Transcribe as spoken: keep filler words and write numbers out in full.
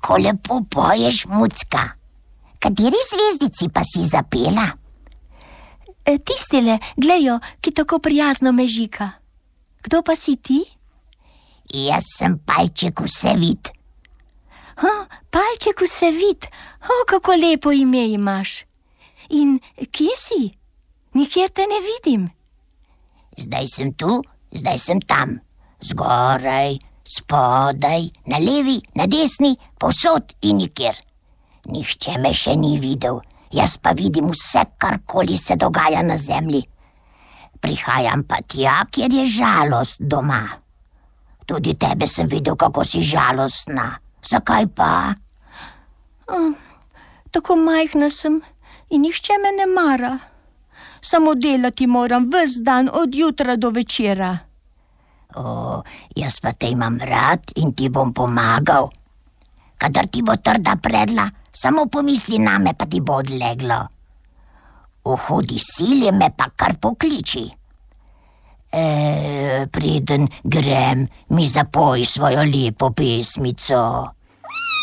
Kako lepo poješ, Mucka. Kateri zvezdici pa si zapela? E, tistele, glejo, ki tako prijazno mežika. Kdo pa si ti? Jaz sem Palček Vsevid. Ha, Palček Vsevid, o, kako lepo ime imaš. In kje si? Nikjer te ne vidim. Zdaj sem tu, zdaj sem tam. Zgoraj, spodaj, na levi, na desni, povsod in nikjer. Nihče me še ni videl, jaz pa vidim vse, karkoli se dogaja na zemlji. Prihajam pa tja, kjer je žalost doma. Tudi tebe sem videl, kako si žalostna. Zakaj pa? Oh, tako majhna sem in nihče me ne mara. Samo delati moram ves dan od jutra do večera. O, jaz pa te imam rad in ti bom pomagal. Kadar ti bo trda predla, samo pomisli name, pa ti bo odleglo. V hudi sili me pa kar pokliči. E, preden grem, mi zapoj svojo lepo pesmico.